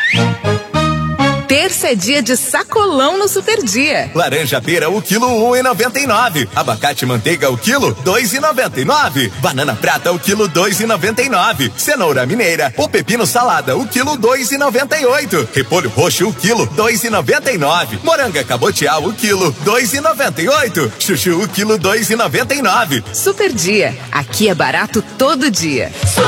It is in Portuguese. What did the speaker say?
Terça é dia de sacolão no Super Dia. Laranja pera o quilo 1,99. Abacate manteiga o quilo 2,99. Banana prata o quilo 2,99. Cenoura mineira ou pepino salada o quilo 2,98. Repolho roxo o quilo 2,99. Moranga cabotial o quilo 2,98. Chuchu o quilo 2,99. Super Dia, aqui é barato todo dia.